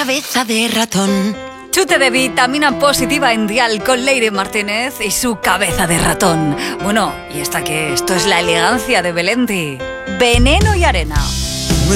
cabeza de ratón. Chute de vitamina positiva en Dial con Leire Martínez y su cabeza de ratón. Bueno, ¿y esta qué? Esto es la elegancia de Belendi. Veneno y arena.